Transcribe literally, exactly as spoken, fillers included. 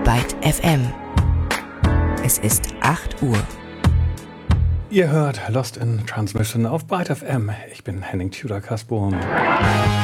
Byte F M. Es ist acht Uhr. Ihr hört Lost in Transmission auf Byte F M. Ich bin Henning Tudor-Kasborn.